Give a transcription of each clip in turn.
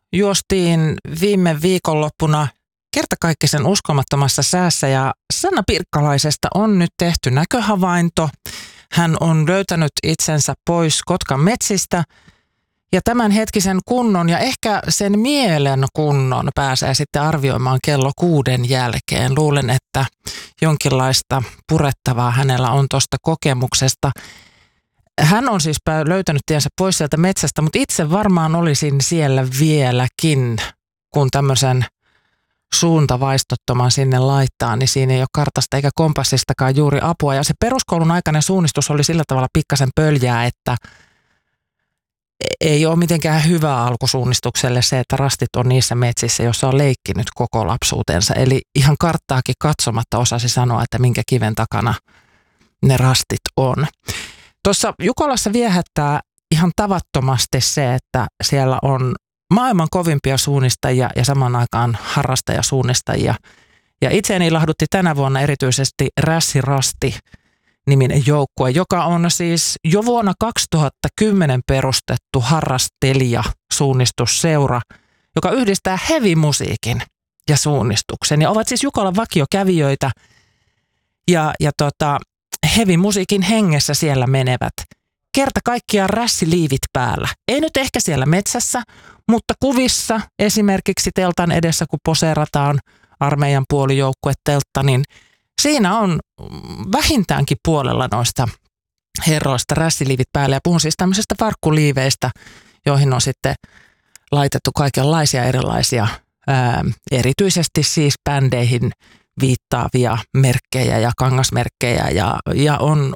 juostiin viime viikonloppuna kertakaikkisen uskomattomassa säässä ja Sanna Pirkkalaisesta on nyt tehty näköhavainto. Hän on löytänyt itsensä pois Kotkan metsistä ja tämän hetkisen kunnon ja ehkä sen mielen kunnon pääsee sitten arvioimaan kello 6 jälkeen. Luulen, että jonkinlaista purettavaa hänellä on tuosta kokemuksesta. Hän on siis löytänyt tiensä pois sieltä metsästä, mutta itse varmaan olisin siellä vieläkin, kun tämmöisen suuntavaistottoman sinne laittaa, niin siinä ei ole kartasta eikä kompassistakaan juuri apua. Ja se peruskoulun aikainen suunnistus oli sillä tavalla pikkasen pöljää, että ei ole mitenkään hyvä alku suunnistukselle se, että rastit on niissä metsissä, jossa on leikkinyt koko lapsuutensa. Eli ihan karttaakin katsomatta osasi sanoa, että minkä kiven takana ne rastit on. Tuossa Jukolassa viehättää ihan tavattomasti se, että siellä on maailman kovimpia suunnistajia ja samaan aikaan harrastajasuunnistajia. Ja itseäni ilahdutti tänä vuonna erityisesti Rässirasti-niminen joukkue, joka on siis jo vuonna 2010 perustettu harrastelija-suunnistusseura, joka yhdistää heavy-musiikin ja suunnistuksen. Ja ovat siis Jukolan vakiokävijöitä ja heavy-musiikin hengessä siellä menevät. Kerta kaikkiaan rässiliivit päällä. Ei nyt ehkä siellä metsässä, mutta kuvissa esimerkiksi teltan edessä, kun poseerataan armeijan puolijoukkueteltta, niin siinä on vähintäänkin puolella noista herroista rässiliivit päällä. Ja puhun siis tämmöisistä farkkuliiveistä, joihin on sitten laitettu kaikenlaisia erilaisia, erityisesti siis bändeihin viittaavia merkkejä ja kangasmerkkejä ja on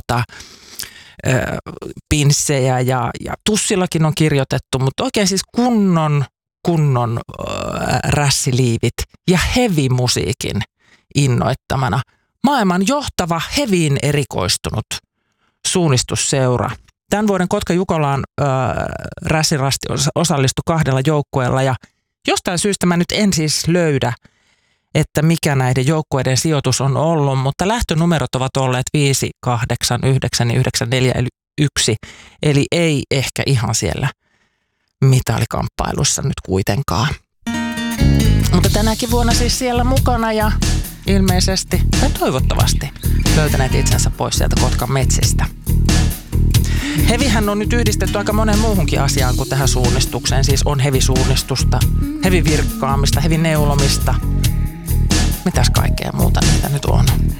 pinssejä ja tussillakin on kirjoitettu, mutta oikein siis kunnon rässiliivit ja heavy-musiikin innoittamana. Maailman johtava heviin erikoistunut suunnistusseura. Tämän vuoden Kotka-Jukolaan Rässirasti osallistui 2 joukkueella ja jostain syystä mä nyt en siis löydä, että mikä näiden joukkueiden sijoitus on ollut, mutta lähtönumerot ovat olleet 5, 8, 9 ja 9, 4 eli 1. Eli ei ehkä ihan siellä mitalikamppailussa nyt kuitenkaan. Mutta tänäkin vuonna siis siellä mukana ja ilmeisesti tai toivottavasti löytäneet itsensä pois sieltä Kotkan metsistä. Hevihän on nyt yhdistetty aika moneen muuhunkin asiaan kuin tähän suunnistukseen. Siis on hevisuunnistusta, hevivirkkaamista, hevineulomista. Mitäs kaikkea muuta niitä nyt on?